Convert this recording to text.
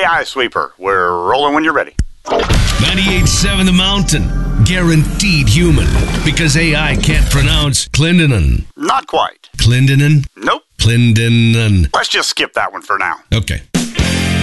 AI Sweeper. We're rolling when you're ready. 98.7 The Mountain. Guaranteed human. Because AI can't pronounce Clindonan. Not quite. Clindonan? Nope. Clindonan. Let's just skip that one for now. Okay.